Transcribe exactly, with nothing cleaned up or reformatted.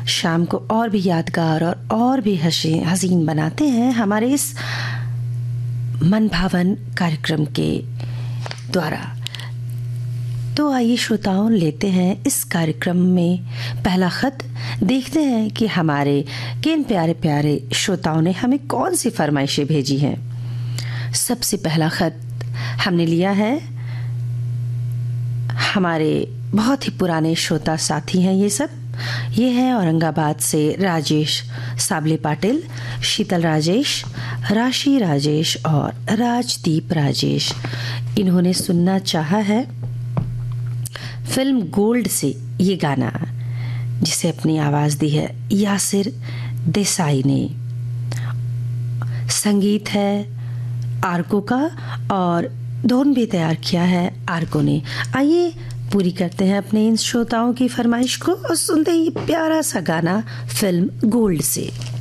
शाम को और भी यादगार और और भी हसी हसीन बनाते हैं हमारे इस मन भावन कार्यक्रम के द्वारा। तो आइए श्रोताओं, लेते हैं इस कार्यक्रम में पहला खत, देखते हैं कि हमारे किन प्यारे प्यारे श्रोताओं ने हमें कौन सी फरमाइशें भेजी हैं। सबसे पहला खत हमने लिया है, हमारे बहुत ही पुराने श्रोता साथी हैं ये सब। ये है औरंगाबाद से राजेश साबले पाटिल, शीतल राजेश, राशि राजेश और राजदीप राजेश। इन्होंने सुनना चाहा है फिल्म गोल्ड से ये गाना, जिसे अपनी आवाज दी है यासिर देसाई ने। संगीत है आर्को का और धुन भी तैयार किया है आर्को ने। आइए पूरी करते हैं अपने इन श्रोताओं की फरमाइश को और सुनते ही प्यारा सा गाना फिल्म गोल्ड से।